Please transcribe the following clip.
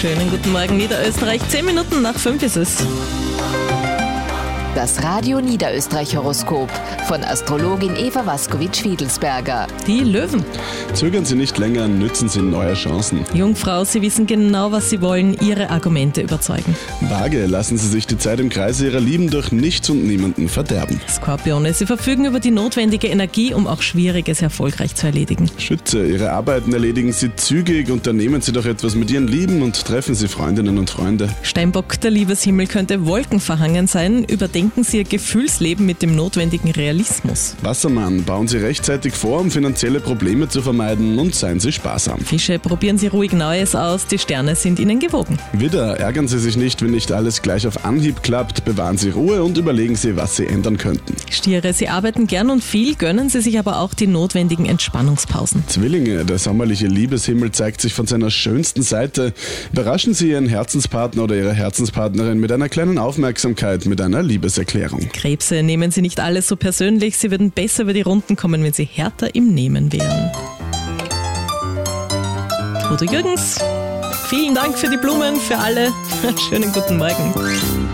Schönen guten Morgen, Niederösterreich. 10 Minuten nach 5 ist es. Das Radio Niederösterreich Horoskop von Astrologin Eva Waskowitsch-Fiedelsberger. Die Löwen. Zögern Sie nicht länger, nützen Sie neue Chancen. Jungfrau, Sie wissen genau, was Sie wollen. Ihre Argumente überzeugen. Waage, lassen Sie sich die Zeit im Kreise Ihrer Lieben durch nichts und niemanden verderben. Skorpione, Sie verfügen über die notwendige Energie, um auch Schwieriges erfolgreich zu erledigen. Schütze, Ihre Arbeiten erledigen Sie zügig, unternehmen Sie doch etwas mit Ihren Lieben und treffen Sie Freundinnen und Freunde. Steinbock, der Liebeshimmel könnte wolkenverhangen sein. Überdenken Sie Ihr Gefühlsleben mit dem notwendigen Realismus. Wassermann, bauen Sie rechtzeitig vor, um finanzielle Probleme zu vermeiden, und seien Sie sparsam. Fische, probieren Sie ruhig Neues aus. Die Sterne sind Ihnen gewogen. Widder, ärgern Sie sich nicht, wenn nicht alles gleich auf Anhieb klappt. Bewahren Sie Ruhe und überlegen Sie, was Sie ändern könnten. Stiere, Sie arbeiten gern und viel, gönnen Sie sich aber auch die notwendigen Entspannungspausen. Zwillinge, der sommerliche Liebeshimmel zeigt sich von seiner schönsten Seite. Überraschen Sie Ihren Herzenspartner oder Ihre Herzenspartnerin mit einer kleinen Aufmerksamkeit, mit einer Liebeserklärung. Krebse, nehmen Sie nicht alles so persönlich. Sie würden besser über die Runden kommen, wenn Sie härter im Nehmen wären. Udo Jürgens, vielen Dank für die Blumen, für alle. Schönen guten Morgen.